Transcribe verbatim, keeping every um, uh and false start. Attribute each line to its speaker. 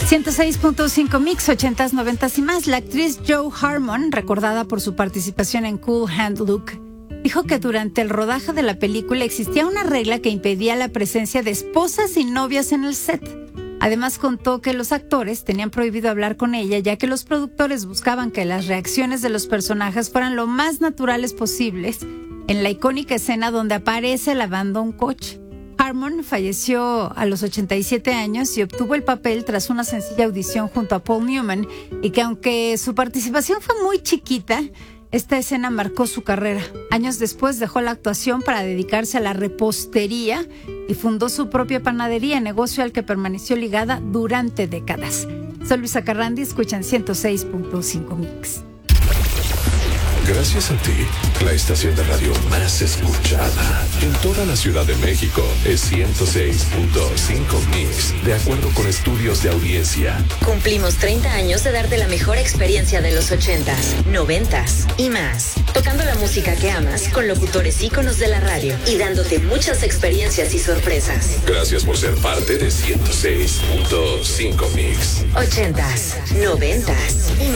Speaker 1: ciento seis punto cinco Mix, ochentas, noventas y más. La actriz Jo Harmon, recordada por su participación en Cool Hand Luke, dijo que durante el rodaje de la película existía una regla que impedía la presencia de esposas y novias en el set. Además contó que los actores tenían prohibido hablar con ella, ya que los productores buscaban que las reacciones de los personajes fueran lo más naturales posibles en la icónica escena donde aparece lavando un coche. Harmon falleció a los ochenta y siete años y obtuvo el papel tras una sencilla audición junto a Paul Newman, y que aunque su participación fue muy chiquita, esta escena marcó su carrera. Años después dejó la actuación para dedicarse a la repostería y fundó su propia panadería, negocio al que permaneció ligada durante décadas. Soy Luisa Carrandi, escuchan ciento seis punto cinco Mix.
Speaker 2: Gracias a ti, la estación de radio más escuchada en toda la Ciudad de México es ciento seis punto cinco Mix, de acuerdo con estudios de audiencia.
Speaker 3: Cumplimos treinta años de darte la mejor experiencia de los ochentas, noventas y más. Tocando la música que amas con locutores íconos de la radio y dándote muchas experiencias y sorpresas.
Speaker 2: Gracias por ser parte de ciento seis punto cinco Mix.
Speaker 3: Ochentas, noventas y más.